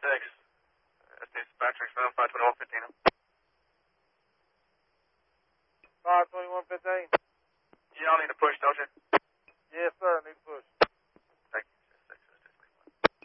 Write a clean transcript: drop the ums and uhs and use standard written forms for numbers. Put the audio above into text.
That's dispatcher, 52115. 52115. Y'all need to push, don't you?